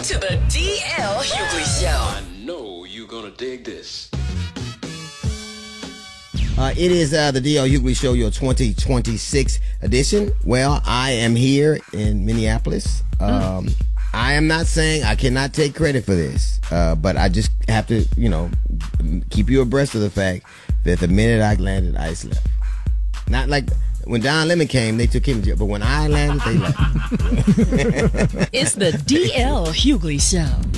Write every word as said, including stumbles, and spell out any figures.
to the D L Hughley Show. I know you're gonna dig this. Uh, it is uh, the D L Hughley Show, your twenty twenty-six edition. Well, I am here in Minneapolis. Um, mm. I am not saying I cannot take credit for this, uh, but I just have to, you know, keep you abreast of the fact that the minute I landed, ICE left. Not like when Don Lemon came, they took him to jail, but when I landed, they left. It's the D L Hughley Show.